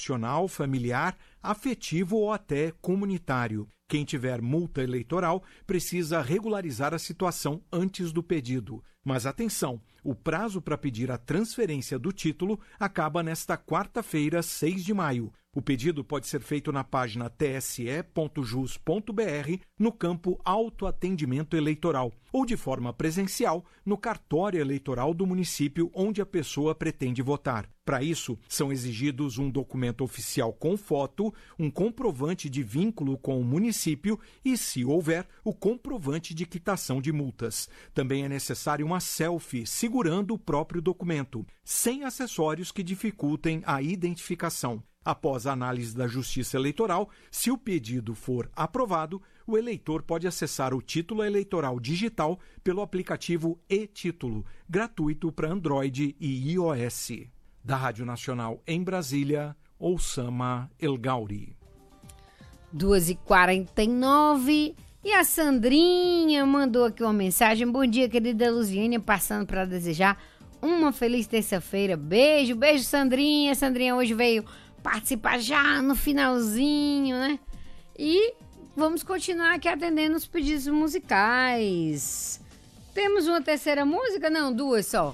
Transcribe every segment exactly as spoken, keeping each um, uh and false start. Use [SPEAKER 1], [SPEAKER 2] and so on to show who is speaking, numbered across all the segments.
[SPEAKER 1] profissional, familiar, afetivo ou até comunitário. Quem tiver multa eleitoral precisa regularizar a situação antes do pedido. Mas atenção, o prazo para pedir a transferência do título acaba nesta quarta-feira, seis de maio. O pedido pode ser feito na página t s e ponto jus ponto b r no campo Autoatendimento Eleitoral ou de forma presencial no cartório eleitoral do município onde a pessoa pretende votar. Para isso, são exigidos um documento oficial com foto, um comprovante de vínculo com o município e, se houver, o comprovante de quitação de multas. Também é necessário uma selfie segurando o próprio documento, sem acessórios que dificultem a identificação. Após a análise da Justiça Eleitoral, se o pedido for aprovado, o eleitor pode acessar o título eleitoral digital pelo aplicativo e-Título, gratuito para Android e iOS. Da Rádio Nacional em Brasília, Oussama El Gauri.
[SPEAKER 2] duas e quarenta e nove e a Sandrinha mandou aqui uma mensagem. Bom dia, querida Luziane, passando para desejar uma feliz terça-feira. Beijo, beijo, Sandrinha. Sandrinha hoje veio participar já no finalzinho, né? E vamos continuar aqui atendendo os pedidos musicais. Temos uma terceira música? Não, duas só.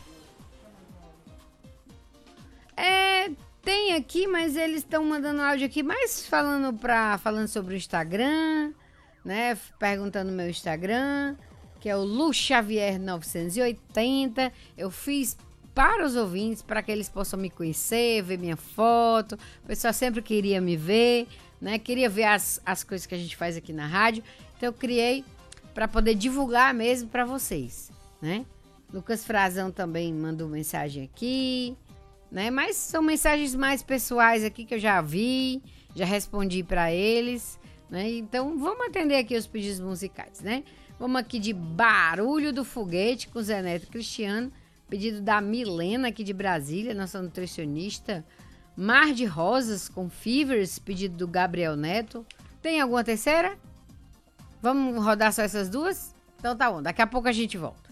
[SPEAKER 2] É, tem aqui, mas eles estão mandando áudio aqui, mais falando, pra, falando sobre o Instagram, né? Perguntando no meu Instagram, que é o Lu Xavier novecentos e oitenta. Eu fiz para os ouvintes, para que eles possam me conhecer, ver minha foto. O pessoal sempre queria me ver, né? Queria ver as, as coisas que a gente faz aqui na rádio. Então eu criei para poder divulgar mesmo para vocês, né? Lucas Frazão também mandou mensagem aqui, né? Mas são mensagens mais pessoais aqui que eu já vi, já respondi para eles, né? Então vamos atender aqui os pedidos musicais, né? Vamos aqui de Barulho do Foguete com Zé Neto Cristiano. Pedido da Milena, aqui de Brasília, nossa nutricionista. Mar de Rosas, com Fevers, pedido do Gabriel Neto. Tem alguma terceira? Vamos rodar só essas duas? Então tá bom, daqui a pouco a gente volta.